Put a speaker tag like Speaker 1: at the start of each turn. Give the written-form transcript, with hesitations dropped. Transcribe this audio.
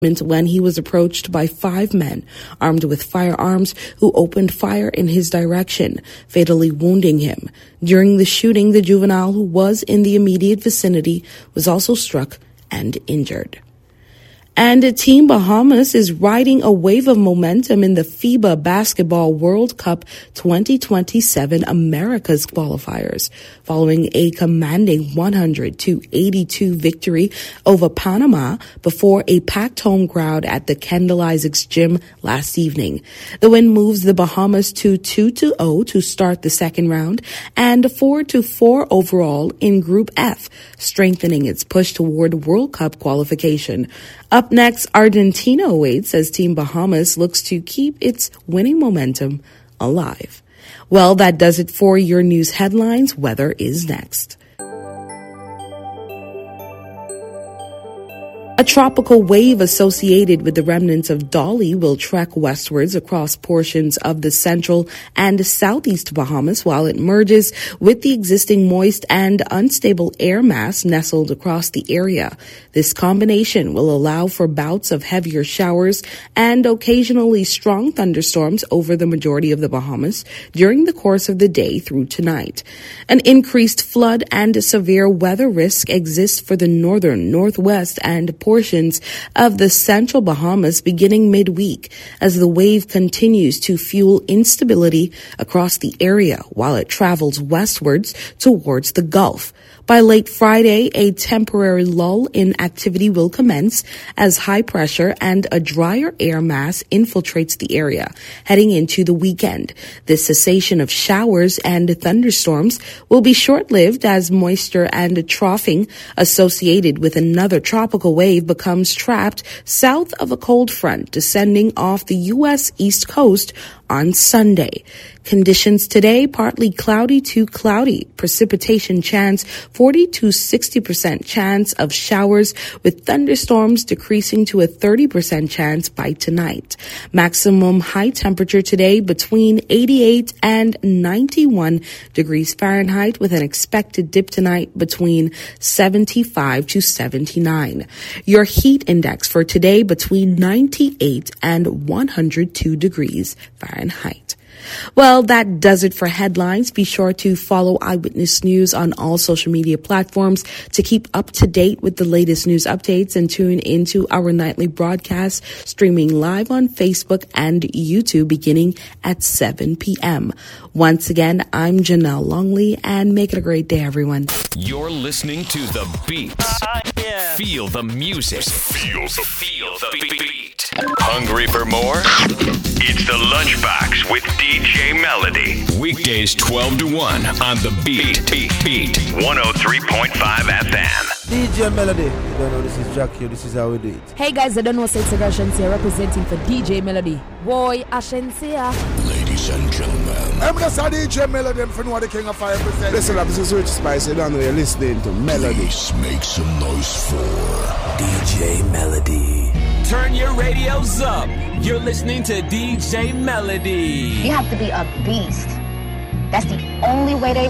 Speaker 1: when he was approached by 5 men armed with firearms who opened fire in his direction, fatally wounding him. During the shooting, the juvenile who was in the immediate vicinity was also struck and injured. And Team Bahamas is riding a wave of momentum in the FIBA Basketball World Cup 2027 Americas qualifiers, following a commanding 100-82 victory over Panama before a packed home crowd at the Kendall Isaacs Gym last evening. The win moves the Bahamas to 2-0 to start the second round and 4-4 overall in Group F, strengthening its push toward World Cup qualification. Up next, Argentina awaits as Team Bahamas looks to keep its winning momentum alive. Well, that does it for your news headlines. Weather is next. A tropical wave associated with the remnants of Dolly will trek westwards across portions of the central and southeast Bahamas while it merges with the existing moist and unstable air mass nestled across the area. This combination will allow for bouts of heavier showers and occasionally strong thunderstorms over the majority of the Bahamas during the course of the day through tonight. An increased flood and severe weather risk exists for the northern, northwest, and portions of the central Bahamas beginning midweek as the wave continues to fuel instability across the area while it travels westwards towards the Gulf. By late Friday, a temporary lull in activity will commence as high pressure and a drier air mass infiltrates the area heading into the weekend. This cessation of showers and thunderstorms will be short-lived as moisture and troughing associated with another tropical wave becomes trapped south of a cold front descending off the U.S. East Coast on Sunday. Conditions today, partly cloudy to cloudy. Precipitation chance, 40 to 60% chance of showers with thunderstorms decreasing to a 30% chance by tonight. Maximum high temperature today between 88 and 91 degrees Fahrenheit with an expected dip tonight between 75 to 79. Your heat index for today between 98 and 102 degrees Fahrenheit. Well, that does it for headlines. Be sure to follow Eyewitness News on all social media platforms to keep up to date with the latest news updates and tune into our nightly broadcast streaming live on Facebook and YouTube beginning at 7 p.m. Once again, I'm Janelle Longley and make it a great day, everyone.
Speaker 2: You're listening to The Beats. Yeah. Feel the music. Feel the beat. Hungry for more? It's The Lunchbox with DJ Melody. Weekdays 12 to 1 on The Beat. 103.5 FM.
Speaker 3: DJ Melody. You don't know this is Jackie. This is how we do it.
Speaker 4: Hey guys, I don't know it's Shensia representing for DJ Melody. Boy, Ashensia.
Speaker 5: Ladies and gentlemen.
Speaker 3: I'm just a DJ Melody for the King of Fire present. Listen up, this is Rich Spice. You don't know you're listening to Melody.
Speaker 5: Please make some noise for DJ Melody.
Speaker 6: Turn your radios up. You're listening to DJ Melody.
Speaker 7: You have to be a beast. That's the only way they